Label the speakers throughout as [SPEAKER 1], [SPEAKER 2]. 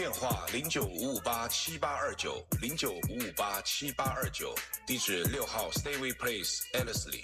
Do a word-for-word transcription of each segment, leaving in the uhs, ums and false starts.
[SPEAKER 1] 电话零九五五八七八二九零九五五八七八二九，地址六号 Stayway Place Ellerslie。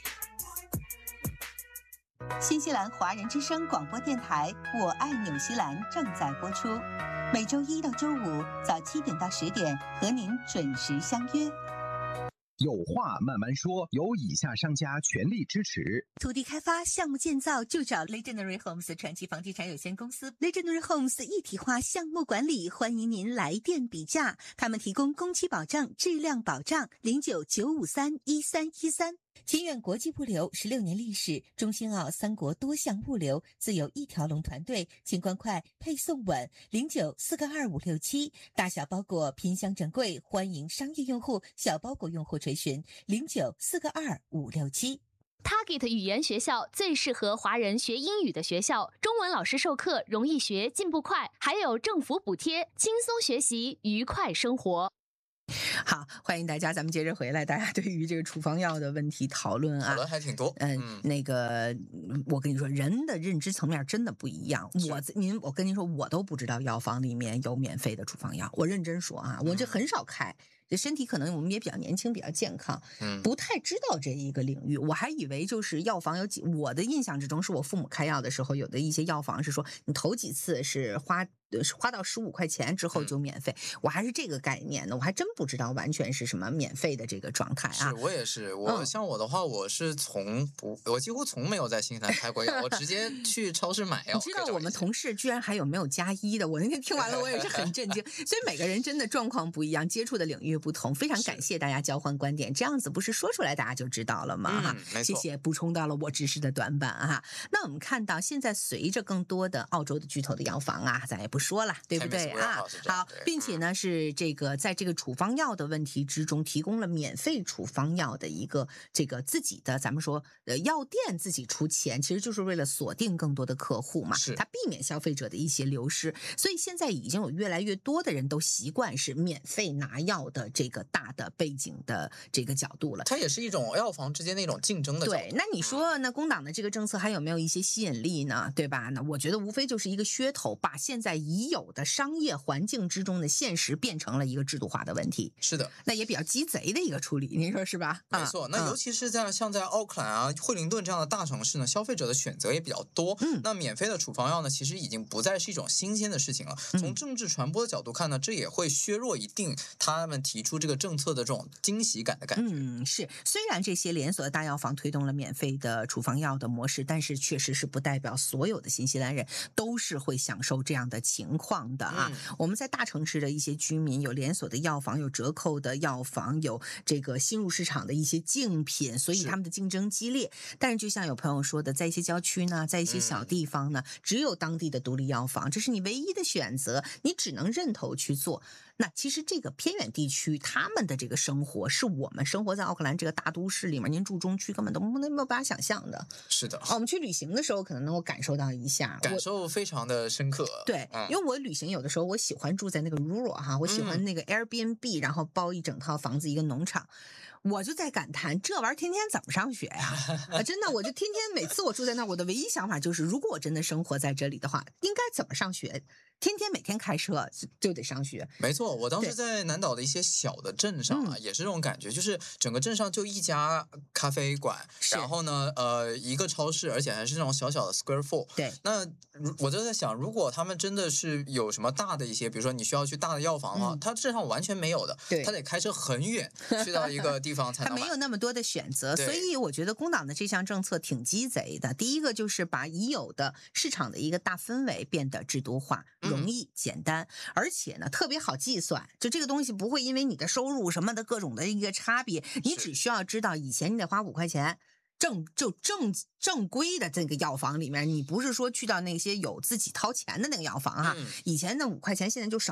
[SPEAKER 2] 新西兰华人之声广播电台《我爱纽西兰》正在播出，每周一到周五早七点到十点和您准时相约。
[SPEAKER 3] 有话慢慢说，由以下商家全力支持。
[SPEAKER 2] 土地开发项目建造就找 Legendary Homes 传奇房地产有限公司。Legendary Homes 一体化项目管理，欢迎您来电比价。他们提供工期保证、质量保障。零九九五三一三一三。清远国际物流十六年历史，中兴澳三国多项物流自有一条龙团队，清关快，配送稳。零九四个二五六七，大小包裹品相整柜，欢迎商业用户、小包裹用户垂询。零九四个二五六七。
[SPEAKER 4] Target 语言学校最适合华人学英语的学校，中文老师授课容易学，进步快，还有政府补贴，轻松学习，愉快生活。
[SPEAKER 2] 好，欢迎大家，咱们接着回来，大家对于这个处方药的问题讨论啊，
[SPEAKER 5] 讨论还挺多。
[SPEAKER 2] 嗯，嗯那个我跟你说，人的认知层面真的不一样。我您，我跟您说，我都不知道药房里面有免费的处方药，我认真说啊，我这很少开。嗯这身体可能我们也比较年轻，比较健康，嗯，不太知道这一个领域。我还以为就是药房有几，我的印象之中是我父母开药的时候，有的一些药房是说你头几次是花花到十五块钱之后就免费，嗯，我还是这个概念呢，我还真不知道完全是什么免费的这个状态啊。
[SPEAKER 5] 是我也是，我，嗯，像我的话，我是从不，我几乎从没有在新西兰开过药，我直接去超市买药。
[SPEAKER 2] 你知道我们同事居然还有没有加一的？我那天听完了，我也是很震惊。所以每个人真的状况不一样，接触的领域不同，非常感谢大家交换观点，这样子不是说出来大家就知道了吗？哈，
[SPEAKER 5] 嗯，
[SPEAKER 2] 谢谢补充到了我知识的短板啊。那我们看到现在随着更多的澳洲的巨头的药房啊，咱也不说了，对不对啊？好，并且呢是这个在这个处方药的问题之中，提供了免费处方药的一个这个自己的，咱们说呃药店自己出钱，其实就是为了锁定更多的客户嘛，它避免消费者的一些流失。所以现在已经有越来越多的人都习惯是免费拿药的这个大的背景的这个角度了，
[SPEAKER 5] 它也是一种药房之间的一种竞争的角度。
[SPEAKER 2] 对，那你说那工党的这个政策还有没有一些吸引力呢？对吧？那我觉得无非就是一个噱头，把现在已有的商业环境之中的现实变成了一个制度化的问题。
[SPEAKER 5] 是的，
[SPEAKER 2] 那也比较鸡贼的一个处理，您说是吧？
[SPEAKER 5] 没错，啊，那尤其是在像在奥克兰啊、惠灵顿这样的大城市呢，消费者的选择也比较多。嗯，那免费的处方药呢，其实已经不再是一种新鲜的事情了。从政治传播的角度看呢，这也会削弱一定他们提出这个政策的这种惊喜感的感觉。
[SPEAKER 2] 嗯，是。虽然这些连锁的大药房推动了免费的处方药的模式，但是确实是不代表所有的新西兰人都是会享受这样的情况的啊。嗯，我们在大城市的一些居民有连锁的药房，有折扣的药房，有这个新入市场的一些竞品，所以他们的竞争激烈。但是就像有朋友说的，在一些郊区呢，在一些小地方呢，嗯，只有当地的独立药房，这是你唯一的选择，你只能认头去做。那其实这个偏远地区他们的这个生活是我们生活在奥克兰这个大都市里面，您住中区根本都没有办法想象的。
[SPEAKER 5] 是的，
[SPEAKER 2] 哦，我们去旅行的时候可能能够感受到一下，
[SPEAKER 5] 感受非常的深刻。
[SPEAKER 2] 对，嗯，因为我旅行有的时候我喜欢住在那个 rural 哈，我喜欢那个 Airbnb，嗯，然后包一整套房子一个农场，我就在感叹这玩意儿天天怎么上学呀？啊，真的，我就天天每次我住在那儿，我的唯一想法就是，如果我真的生活在这里的话，应该怎么上学？天天每天开车就得上学。
[SPEAKER 5] 没错，我当时在南岛的一些小的镇上啊，也是这种感觉，就是整个镇上就一家咖啡馆，然后呢，呃，一个超市，而且还是那种小小的 square four。
[SPEAKER 2] 对，
[SPEAKER 5] 那我就在想，如果他们真的是有什么大的一些，比如说你需要去大的药房啊，嗯，他镇上完全没有的，
[SPEAKER 2] 对，
[SPEAKER 5] 他得开车很远去到一个地方才能买。
[SPEAKER 2] 他没有那么多的选择，所以我觉得工党的这项政策挺鸡贼的。第一个就是把已有的市场的一个大氛围变得制度化，容易简单，嗯，而且呢特别好计算，就这个东西不会因为你的收入什么的各种的一个差别，你只需要知道以前你得花五块钱。正就正正规的这个药房里面，你不是说去到那些有自己掏钱的那个药房哈，嗯，以前那五块钱现在就省了，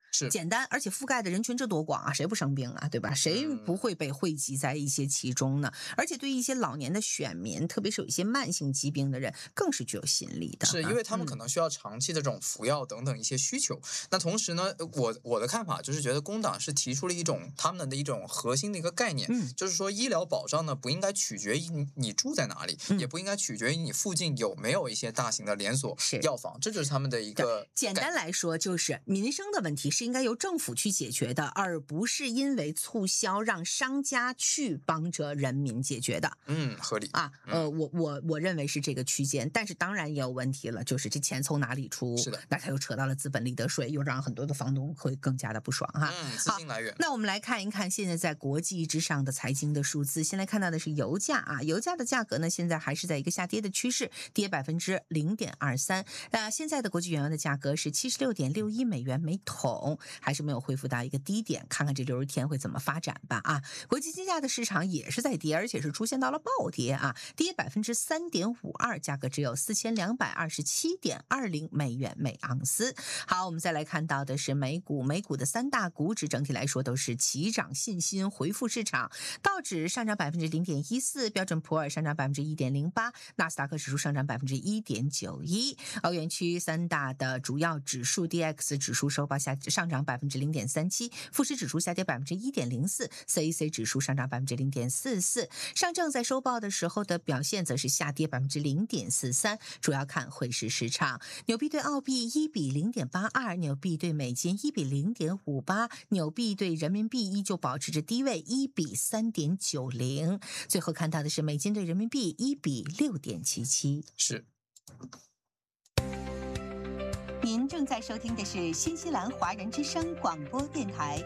[SPEAKER 5] 是
[SPEAKER 2] 简单，而且覆盖的人群这多广啊，谁不生病啊，对吧？谁不会被汇集在一些其中呢？嗯、而且对于一些老年的选民，特别是有一些慢性疾病的人，更是具有吸引力的。
[SPEAKER 5] 是因为他们可能需要长期的这种服药等等一些需求。嗯、那同时呢，我我的看法就是觉得工党是提出了一种他们的一种核心的一个概念，嗯、就是说医疗保障呢不应该取决于你你住在哪里，嗯、也不应该取决于你附近有没有一些大型的连锁药房，这就是他们的一个。
[SPEAKER 2] 简单来说，就是民生的问题是应该由政府去解决的，而不是因为促销让商家去帮着人民解决的。
[SPEAKER 5] 嗯，合理
[SPEAKER 2] 啊。呃，我我我认为是这个区间，但是当然也有问题了，就是这钱从哪里出？
[SPEAKER 5] 是的，
[SPEAKER 2] 那他又扯到了资本利得税，又让很多的房东会更加的不爽哈。
[SPEAKER 5] 嗯，资金来源。
[SPEAKER 2] 那我们来看一看现在在国际之上的财经的数字。先来看到的是油价啊，油价的价格呢，现在还是在一个下跌的趋势，跌百分之零点二三。呃，现在的国际原油的价格是七十六点六一美元每桶，还是没有恢复到一个低点，看看这六十天会怎么发展吧啊。国际金价的市场也是在跌，而且是出现到了暴跌啊，跌百分之三点五二，价格只有四千两百二十七点二零美元每盎司。好，我们再来看到的是美股，美股的三大股指整体来说都是齐涨，信心回复市场。道指上涨百分之零点一四，标准普尔上涨百分之一点零八，纳斯达克指数上涨百分之一点九一。欧元区三大的主要指数 D X 指数收报下上涨百分之零点三七，富时指数下跌百分之一点零四 ，C A C 指数上涨百分之零点四四。上证在收报的时候的表现则是下跌百分之零点四三，主要看汇市市场。纽币对澳币一比零点八二，纽币对美金一比零点五八，纽币对人民币依旧保持着低位一比三点九零。最后看到的是美金对人民币一比六点七七。
[SPEAKER 5] 是。
[SPEAKER 6] 您正在收听的是新西兰华人之声广播电台。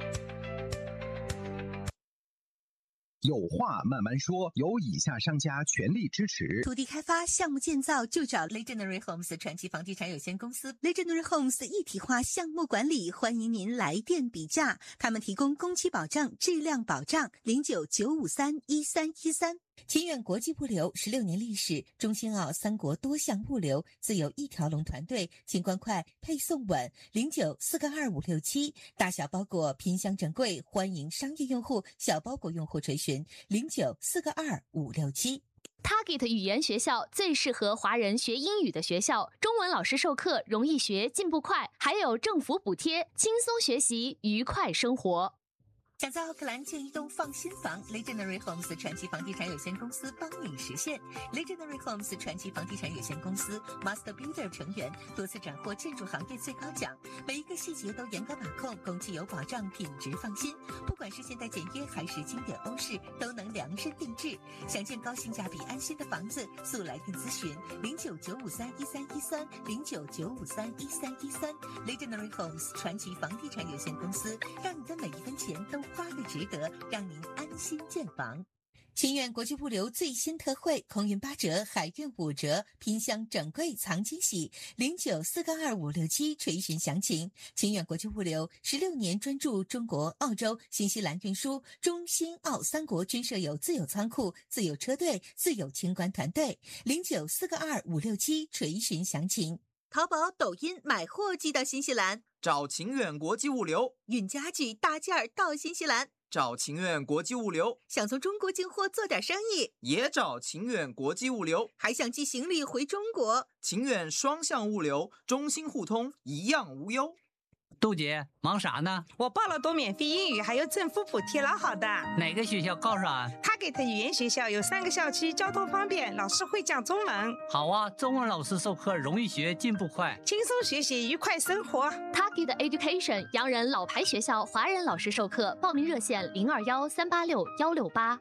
[SPEAKER 3] 有话慢慢说，由以下商家全力支持。
[SPEAKER 6] 土地开发项目建造就找 Legendary Homes 传奇房地产有限公司。Legendary Homes 一体化项目管理，欢迎您来电比价。他们提供工期保障、质量保障。零九九五三一三一三。秦远国际物流十六年历史，中新澳三国多项物流自有一条龙团队，清关快，配送稳。零九四个二五六七，大小包裹品相整柜，欢迎商业用户、小包裹用户垂询。零九四个二五六七。
[SPEAKER 4] Target 语言学校最适合华人学英语的学校，中文老师授课容易学，进步快，还有政府补贴，轻松学习，愉快生活。
[SPEAKER 6] 想在奥克兰建一栋放心房 ，Legendary Homes 传奇房地产有限公司帮你实现。Legendary Homes 传奇房地产有限公司 Master Builder 成员，多次斩获建筑行业最高奖，每一个细节都严格把控，工期有保障，品质放心。不管是现代简约还是经典欧式，都能量身定制。想建高性价比、安心的房子，速来电咨询零九九五三一三一三零九九五三一三一三。Legendary Homes 传奇房地产有限公司，让你的每一分钱都花得值得，让您安心建房。秦远国际物流最新特惠，空运八折，海运五折，拼箱整柜藏惊喜。零九四个二五六七垂询详情。秦远国际物流十六年专注中国、澳洲、新西兰运输，中新澳三国均设有自有仓库、自有车队、自有清关团队。零九四个二五六七垂询详情。淘宝、抖音买货寄到新西兰，
[SPEAKER 7] 找秦远国际物流；
[SPEAKER 6] 运家具大件儿到新西兰，
[SPEAKER 7] 找秦远国际物流；
[SPEAKER 6] 想从中国进货做点生意，
[SPEAKER 7] 也找秦远国际物流；
[SPEAKER 6] 还想寄行李回中国，
[SPEAKER 7] 秦远双向物流，中新互通，一样无忧。
[SPEAKER 8] 杜姐，忙啥呢？
[SPEAKER 9] 我报了读免费英语，还有政府补贴，老好的。
[SPEAKER 8] 哪个学校告诉啊
[SPEAKER 9] ？Target 语言学校有三个校区，交通方便，老师会讲中文。
[SPEAKER 8] 好啊，中文老师授课容易学，进步快，
[SPEAKER 9] 轻松学习，愉快生活。
[SPEAKER 4] Target Education 洋人老牌学校，华人老师授课，报名热线零二幺三八六幺六八。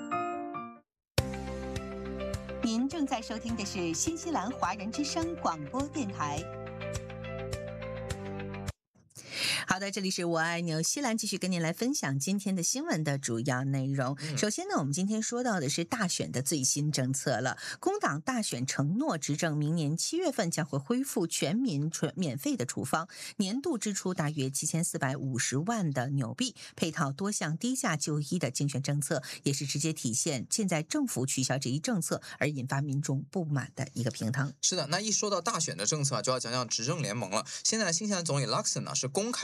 [SPEAKER 6] 您正在收听的是新西兰华人之声广播电台。
[SPEAKER 2] 好的，这里是我爱纽西兰，继续跟您来分享今天的新闻的主要内容。嗯、首先呢，我们今天说到的是大选的最新政策了。工党大选承诺执政，明年七月份将会恢复全民纯免费的处方，年度支出大约七千四百五十万的纽币，配套多项低价就医的竞选政策，也是直接体现现在政府取消这一政策而引发民众不满的一个平衡。
[SPEAKER 5] 是的，那一说到大选的政策啊，就要讲讲执政联盟了。现在新西兰总理 Luxon 呢是公开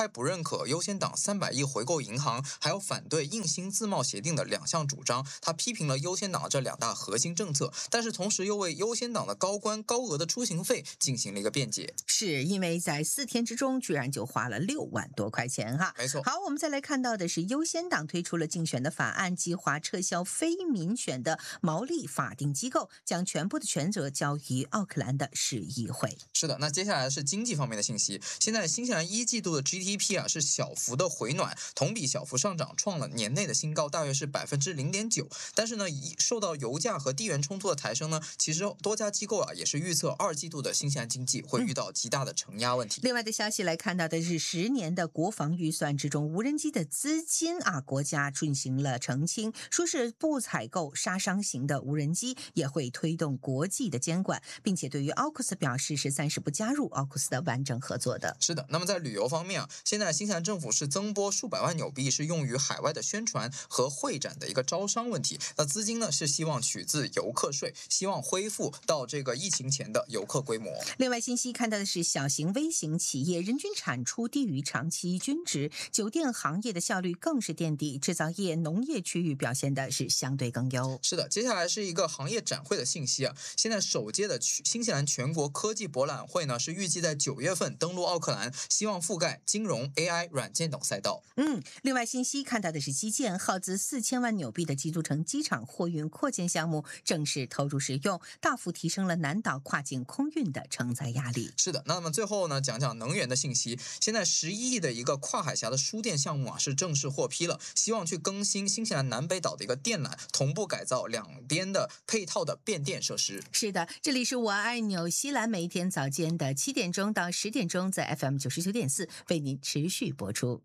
[SPEAKER 5] 不认可优先党三百亿回购银行，还有反对硬新自贸协定的两项主张。他批评了优先党这两大核心政策，但是同时又为优先党的高官高额的出行费进行了一个辩解。
[SPEAKER 2] 是因为在四天之中，居然就花了六万多块钱哈。
[SPEAKER 5] 没错。
[SPEAKER 2] 好，我们再来看到的是优先党推出了竞选的法案，计划撤销非民选的毛利法定机构，将全部的权责交于奥克兰的市议会。
[SPEAKER 5] 是的，那接下来是经济方面的信息。现在新西兰一季度的 G D P 啊是小幅的回暖，同比小幅上涨，创了年内的新高，大约是百分之零点九。但是呢，受到油价和地缘冲突的抬升呢，其实多家机构啊也是预测二季度的新西兰经济会遇到极大的承压问题。
[SPEAKER 2] 嗯、另外的消息来看到的是，十年的国防预算之中，无人机的资金啊，国家进行了澄清，说是不采购杀伤型的无人机，也会推动国际的监管，并且对于奥库斯表示是暂时不加入奥库斯的完整合作的。
[SPEAKER 5] 是的，那么在旅游方面啊，现在新西兰政府是增拨数百万纽币，是用于海外的宣传和会展的一个招商问题。那资金呢是希望取自游客税，希望恢复到这个疫情前的游客规模。
[SPEAKER 2] 另外信息看到的是，小型微型企业人均产出低于长期均值，酒店行业的效率更是垫底，制造业、农业区域表现的是相对更优。
[SPEAKER 5] 是的，接下来是一个行业展会的信息啊。现在首届的新西兰全国科技博览会呢，是预计在九月份登陆奥克兰，希望覆盖金融、A I、软件等赛道。
[SPEAKER 2] 嗯，另外信息看到的是基建，耗资四千万纽币的基督城机场货运扩建项目正式投入使用，大幅提升了南岛跨境空运的承载压力。
[SPEAKER 5] 是的，那么最后呢，讲讲能源的信息。现在十一亿的一个跨海峡的输电项目啊，是正式获批了，希望去更新新西兰南北岛的一个电缆，同步改造两边的配套的变电设施。
[SPEAKER 2] 是的，这里是我爱纽西兰，每一天早间的七点钟到十点钟，在 F M 九十九点四为您持续播出。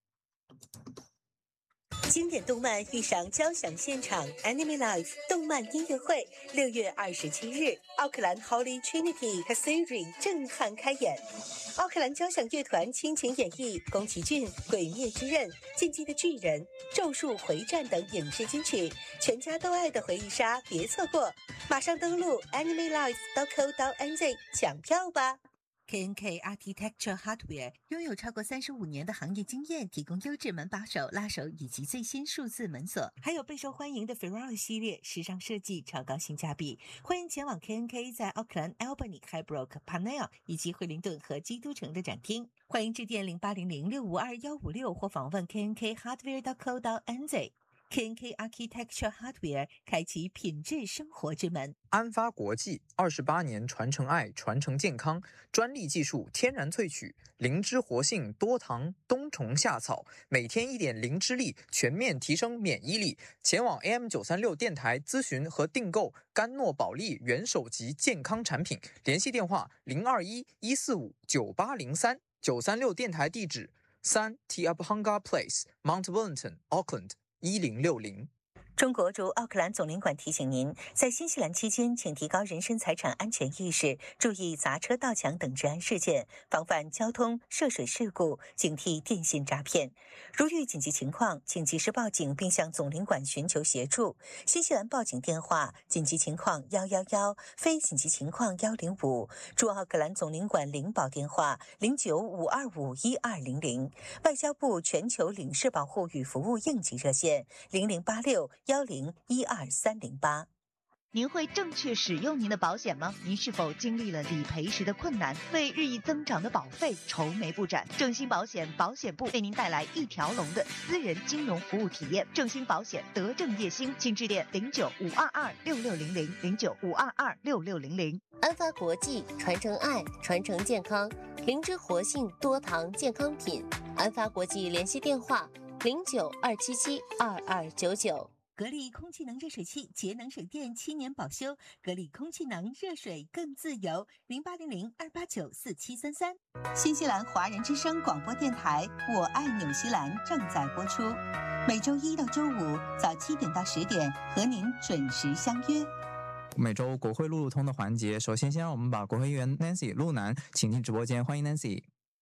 [SPEAKER 6] 经典动漫遇上交响现场 Anime Live 动漫音乐会，六月二十七日，奥克兰 Holy Trinity Cathedral 震撼开演。奥克兰交响乐团倾情演绎宫崎骏《鬼灭之刃》、《进击的巨人》、《咒术回战》等影视金曲，全家都爱的回忆杀，别错过！马上登录 anime live dot co dot n z 抢票吧。K N K Architecture Hardware 拥有超过三十五年的行业经验，提供优质门把手、拉手以及最新数字门锁，还有备受欢迎的 Ferrari 系列，时尚设计，超高性价比。欢迎前往 K N K 在奥克兰 Albany、Highbrook、Parnell 以及惠灵顿和基督城的展厅。欢迎致电零八零零六五二一五六或访问 K N K Hardware dot co dot n z。K N K Architecture Hardware 开启品质生活之门。
[SPEAKER 10] 安发国际二十八年传承爱，传承健康，专利技术，天然萃取，灵芝活性，多糖，冬虫夏草，每天一点灵芝力，全面提升免疫力。前往 A M 九三六电台咨询和订购甘诺宝利元首级健康产品，联系电话零二一一四五九八零三。九三六电台地址三 Tiabhanga Place Mount Wellington Auckland一零六零。
[SPEAKER 6] 中国驻奥克兰总领馆提醒您，在新西兰期间，请提高人身财产安全意识，注意砸车、盗抢等治安事件，防范交通、涉水事故，警惕电信诈骗。如遇紧急情况，请及时报警并向总领馆寻求协助。新西兰报警电话：紧急情况一一一，非紧急情况一零五。驻奥克兰总领馆领保电话：零九五二五一二零零。外交部全球领事保护与服务应急热线：零零八六幺零一二三零八。
[SPEAKER 11] 您会正确使用您的保险吗？您是否经历了理赔时的困难，为日益增长的保费愁眉不展？正兴保险保险部为您带来一条龙的私人金融服务体验。正兴保险德正业兴，请致电零九五二二六六零零零九五二二六六零零。
[SPEAKER 12] 安发国际传承爱，传承健康，灵芝活性多糖健康品。安发国际联系电话零九二七七二二九九。
[SPEAKER 6] 格力空气能热水器节能省电七年保修，格力空气能热水更自由，零八零零二八九四七三三。新西兰华人之声广播电台《我爱纽西兰》正在播出，每周一到周五早七点到十点和您准时相约。
[SPEAKER 13] 每周国会路路通的环节，首先先让我们把国会议员 Nancy 陆南请进直播间，欢迎 Nancy。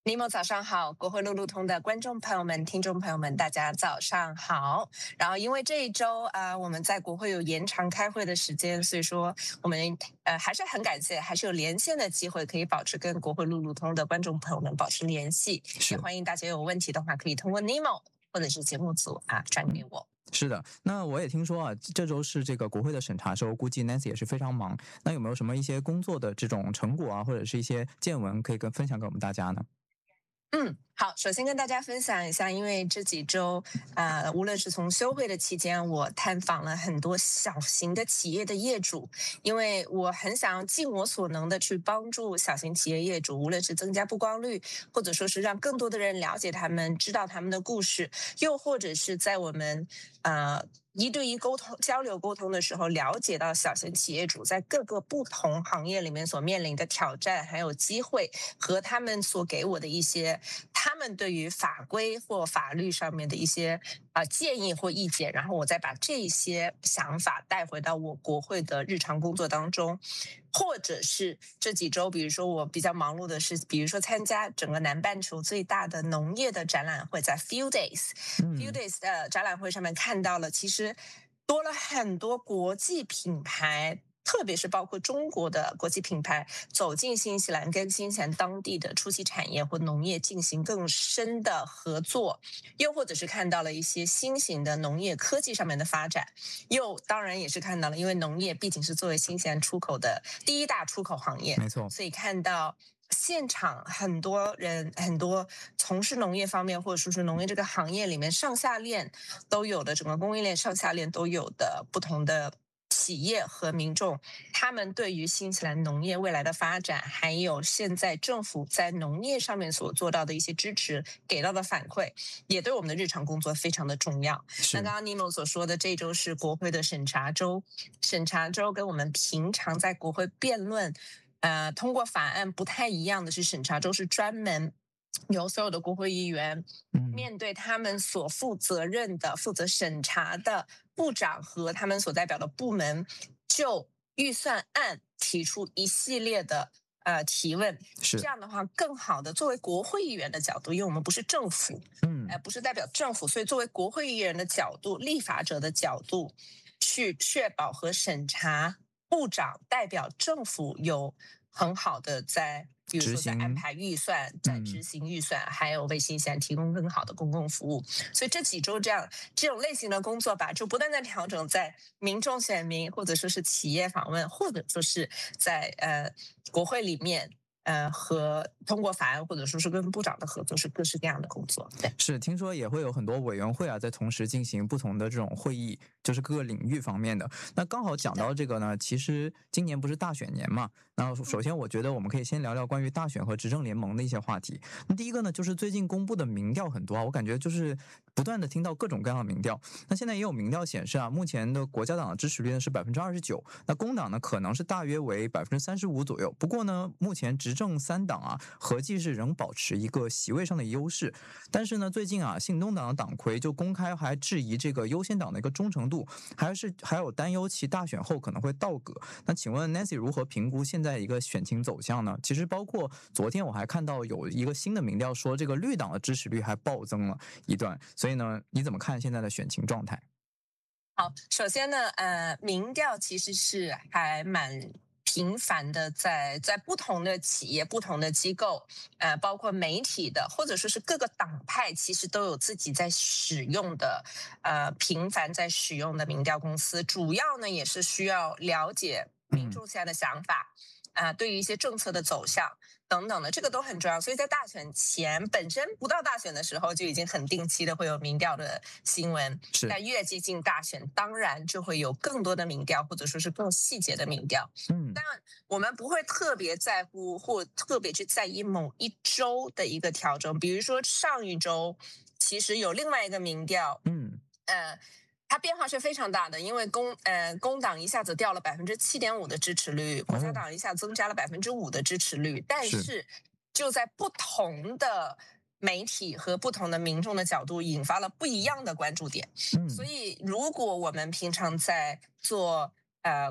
[SPEAKER 14] 尼莫早上好，国会路路通的观众朋友们、听众朋友们，大家早上好。然后因为这一周啊、呃，我们在国会有延长开会的时间，所以说我们呃还是很感谢，还是有连线的机会，可以保持跟国会路路通的观众朋友们保持联系。也欢迎大家有问题的话，可以通过 Nemo 或者是节目组啊转给我。
[SPEAKER 13] 是的，那我也听说啊，这周是这个国会的审查周，估计 Nancy 也是非常忙。那有没有什么一些工作的这种成果啊，或者是一些见闻可以跟分享给我们大家呢？
[SPEAKER 14] 嗯，好，首先跟大家分享一下，因为这几周，呃，无论是从休会的期间，我探访了很多小型的企业的业主，因为我很想要尽我所能的去帮助小型企业业主，无论是增加曝光率，或者说是让更多的人了解他们，知道他们的故事，又或者是在我们呃。一对一沟通、交流沟通的时候，了解到小型企业主在各个不同行业里面所面临的挑战，还有机会，和他们所给我的一些他们对于法规或法律上面的一些啊、呃、建议或意见，然后我再把这些想法带回到我国会的日常工作当中。或者是这几周，比如说我比较忙碌的是，比如说参加整个南半球最大的农业的展览会，在 Few Days，Few Days 的展览会上面看到了，其实多了很多国际品牌。特别是包括中国的国际品牌走进新西兰，跟新西兰当地的初期产业或农业进行更深的合作，又或者是看到了一些新型的农业科技上面的发展，又当然也是看到了，因为农业毕竟是作为新西兰出口的第一大出口行业，
[SPEAKER 13] 没错，
[SPEAKER 14] 所以看到现场很多人，很多从事农业方面或者说是农业这个行业里面上下链都有的，整个供应链上下链都有的不同的企业和民众，他们对于新西兰农业未来的发展，还有现在政府在农业上面所做到的一些支持，给到的反馈，也对我们的日常工作非常的重要。那刚刚尼莫所说的，这周是国会的审查周，审查周跟我们平常在国会辩论，呃，通过法案不太一样的是，审查周是专门由所有的国会议员面对他们所负责任的、负责审查的部长和他们所代表的部门，就预算案提出一系列的呃提问。
[SPEAKER 13] 是
[SPEAKER 14] 这样的话，更好的作为国会议员的角度，因为我们不是政府，
[SPEAKER 13] 嗯，
[SPEAKER 14] 呃，不是代表政府，所以作为国会议员的角度、立法者的角度，去确保和审查部长代表政府有很好的在。比如说在安排预算，在执行预算，嗯、还有为新西兰提供更好的公共服务，所以这几周这样这种类型的工作吧，就不断在调整，在民众选民或者说是企业访问，或者说是在呃国会里面。呃，和通过法案或者说是跟部长的合作是各式各样的工作。对，
[SPEAKER 13] 是听说也会有很多委员会啊，在同时进行不同的这种会议，就是各个领域方面的。那刚好讲到这个呢，其实今年不是大选年嘛，那首先我觉得我们可以先聊聊关于大选和执政联盟的一些话题。那第一个呢，就是最近公布的民调很多啊，我感觉就是不断的听到各种各样的民调。那现在也有民调显示啊，目前的国家党的支持率呢是百分之二十九，那工党呢可能是大约为百分之三十五左右。不过呢，目前执政三党啊，合计是仍保持一个席位上的优势。但是呢，最近啊，信东党的党魁就公开还质疑这个优先党的一个忠诚度，还是还有担忧其大选后可能会倒戈。那请问 Nancy 如何评估现在一个选情走向呢？其实包括昨天我还看到有一个新的民调说，这个绿党的支持率还暴增了一段。所以呢，你怎么看现在的选情状态？
[SPEAKER 14] 好，首先呢，呃，民调其实是还蛮频繁的在，在不同的企业、不同的机构，呃，包括媒体的，或者说是各个党派，其实都有自己在使用的，呃，频繁在使用的民调公司。主要呢，也是需要了解民众现在的想法，啊、呃，对于一些政策的走向等等的，这个都很重要。所以在大选前，本身不到大选的时候就已经很定期的会有民调的新闻，但越接近大选，当然就会有更多的民调，或者说是更细节的民调。
[SPEAKER 13] 嗯，
[SPEAKER 14] 当然我们不会特别在乎或特别去在意某一周的一个调整，比如说上一周其实有另外一个民调，
[SPEAKER 13] 嗯，
[SPEAKER 14] 呃。它变化是非常大的，因为工呃工党一下子掉了百分之七点五的支持率，国家党一下增加了百分之五的支持率，但是就在不同的媒体和不同的民众的角度，引发了不一样的关注点。
[SPEAKER 13] 嗯，
[SPEAKER 14] 所以如果我们平常在做呃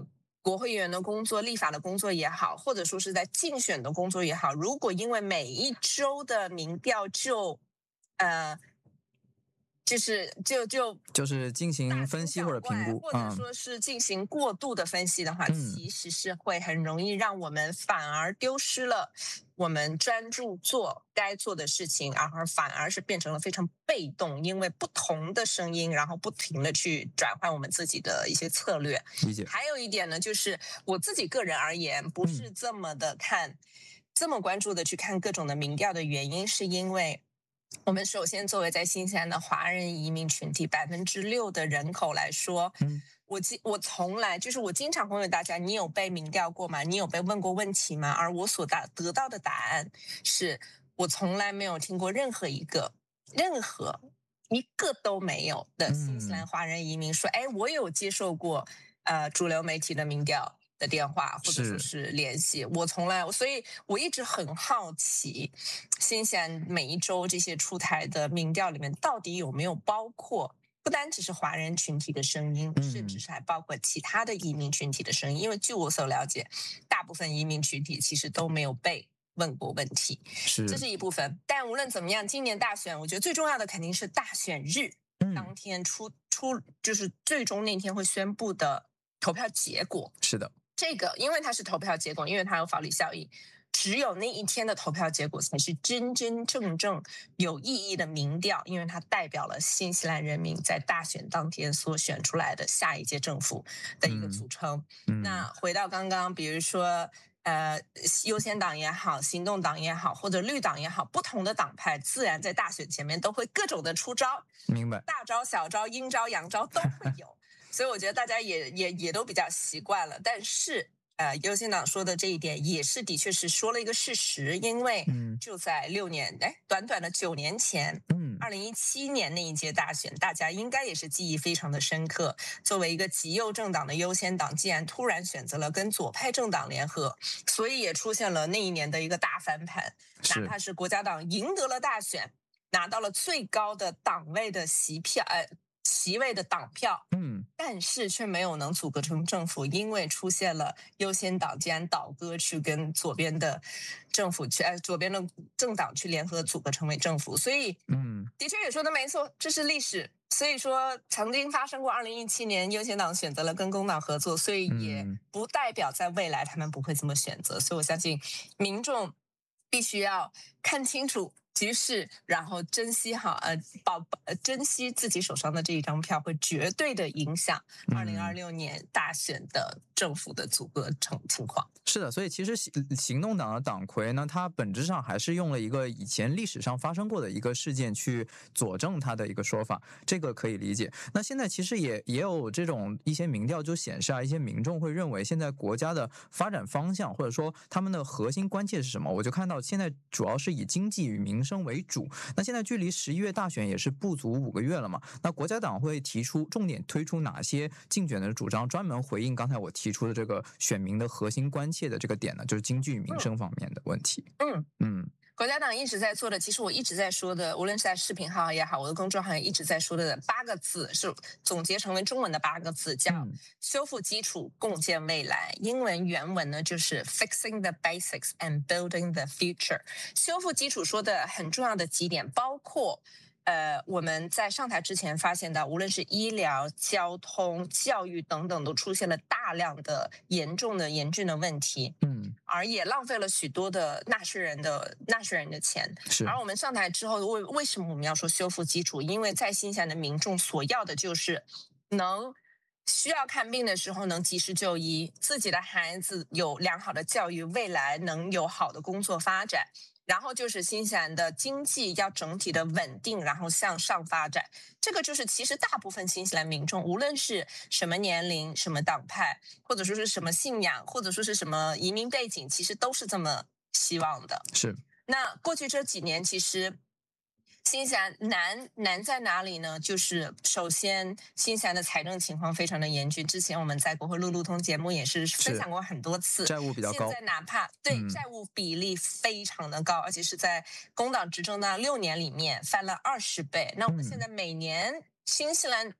[SPEAKER 14] 国会议员的工作、立法的工作也好，或者说是在竞选的工作也好，如果因为每一周的民调就呃。就是就就
[SPEAKER 13] 就是进行分析或者评估，
[SPEAKER 14] 或者说是进行过度的分析的话，
[SPEAKER 13] 嗯、
[SPEAKER 14] 其实是会很容易让我们反而丢失了我们专注做该做的事情，而反而是变成了非常被动，因为不同的声音，然后不停的去转换我们自己的一些策略。
[SPEAKER 13] 理解。
[SPEAKER 14] 还有一点呢，就是我自己个人而言，不是这么的看，嗯、这么关注的去看各种的民调的原因，是因为。我们首先作为在新西兰的华人移民群体百分之六的人口来说，
[SPEAKER 13] 嗯，
[SPEAKER 14] 我我从来就是我经常会问大家，你有被民调过吗？你有被问过问题吗？而我所答得到的答案是我从来没有听过任何一个任何一个都没有的新西兰华人移民说，哎，我有接受过呃主流媒体的民调的电话或者说是联系，我从来，所以我一直很好奇，新西兰每一周这些出台的民调里面到底有没有包括不单只是华人群体的声音，
[SPEAKER 13] 嗯、
[SPEAKER 14] 甚至是还包括其他的移民群体的声音。因为据我所了解，大部分移民群体其实都没有被问过问题，
[SPEAKER 13] 是
[SPEAKER 14] 这是一部分。但无论怎么样，今年大选，我觉得最重要的肯定是大选日、
[SPEAKER 13] 嗯、
[SPEAKER 14] 当天出出就是最终那天会宣布的投票结果。
[SPEAKER 13] 是的。
[SPEAKER 14] 这个，因为它是投票结果，因为它有法律效益，只有那一天的投票结果才是真真正正有意义的民调，因为它代表了新西兰人民在大选当天所选出来的下一届政府的一个组成。
[SPEAKER 13] 嗯、
[SPEAKER 14] 那回到刚刚，比如说呃，优先党也好，行动党也好，或者绿党也好，不同的党派自然在大选前面都会各种的出招，
[SPEAKER 13] 明白？
[SPEAKER 14] 大招、小招、阴招、阳招都会有。所以我觉得大家也也也都比较习惯了，但是呃，优先党说的这一点也是的确是说了一个事实，因为就在六年哎、嗯，短短的九年前，
[SPEAKER 13] 嗯，
[SPEAKER 14] 二零一七年那一届大选，大家应该也是记忆非常的深刻。作为一个极右政党的优先党，竟然突然选择了跟左派政党联合，所以也出现了那一年的一个大翻盘。哪怕是国家党赢得了大选，拿到了最高的党位的席票，呃。席位的党票，
[SPEAKER 13] 嗯，
[SPEAKER 14] 但是却没有能组阁成政府，因为出现了优先党竟然倒戈去跟左边的政府去，呃，左边的政党去联合组阁成为政府，所以，
[SPEAKER 13] 嗯，
[SPEAKER 14] 的确也说的没错，这是历史。所以说，曾经发生过二零一七年优先党选择了跟工党合作，所以也不代表在未来他们不会这么选择。所以我相信民众必须要看清楚局势，然后珍惜好呃保呃珍惜自己手上的这一张票，会绝对的影响二零二六年大选的政府的组阁情情况。
[SPEAKER 13] 是的，所以其实行动党的党魁呢，它本质上还是用了一个以前历史上发生过的一个事件去佐证它的一个说法，这个可以理解。那现在其实也也有这种一些民调就显示啊，一些民众会认为现在国家的发展方向或者说他们的核心关切是什么？我就看到现在主要是以经济与民生为主。那现在距离十一月大选也是不足五个月了嘛？那国家党会提出重点推出哪些竞选的主张，专门回应刚才我提出的这个选民的核心关切的这个点呢？就是经济与民生方面的问题。
[SPEAKER 14] 嗯
[SPEAKER 13] 嗯。
[SPEAKER 14] 国家党一直在做的，其实我一直在说的，无论是在视频号也好，我的公众号也一直在说的八个字，是总结成为中文的八个字，叫修复基础，共建未来。英文原文呢就是 fixing the basics and building the future。修复基础说的很重要的几点，包括呃，我们在上台之前发现到，无论是医疗、交通、教育等等，都出现了大量的严重的、严峻的问题，
[SPEAKER 13] 嗯，
[SPEAKER 14] 而也浪费了许多的纳税人的纳税人的钱。
[SPEAKER 13] 是。
[SPEAKER 14] 而我们上台之后，为为什么我们要说修复基础？因为在新西兰的民众所要的就是能需要看病的时候能及时就医，自己的孩子有良好的教育，未来能有好的工作发展。然后就是新西兰的经济要整体的稳定，然后向上发展。这个就是其实大部分新西兰民众，无论是什么年龄、什么党派，或者说是什么信仰，或者说是什么移民背景，其实都是这么希望的。
[SPEAKER 13] 是。
[SPEAKER 14] 那过去这几年，其实新西兰难难在哪里呢？就是首先，新西兰的财政情况非常的严峻。之前我们在国会路路通节目也是分享过很多次，
[SPEAKER 13] 债务比较高。
[SPEAKER 14] 现在哪怕对、嗯、债务比例非常的高，而且是在工党执政那六年里面翻了二十倍。那我们现在每年、嗯、新西兰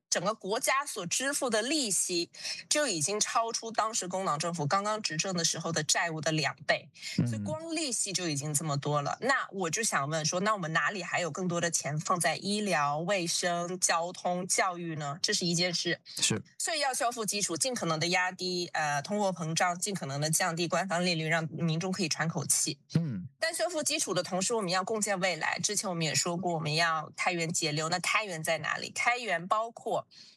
[SPEAKER 14] 整个国家所支付的利息就已经超出当时工党政府刚刚执政的时候的债务的两倍，所以光利息就已经这么多了。那我就想问说，那我们哪里还有更多的钱放在医疗、卫生、交通、教育呢？这是一件事。
[SPEAKER 13] 是，
[SPEAKER 14] 所以要修复基础，尽可能的压低呃通货膨胀，尽可能的降低官方利率，让民众可以喘口气。
[SPEAKER 13] 嗯，
[SPEAKER 14] 但修复基础的同时，我们要共建未来。之前我们也说过，我们要开源节流。那开源在哪里？开源包括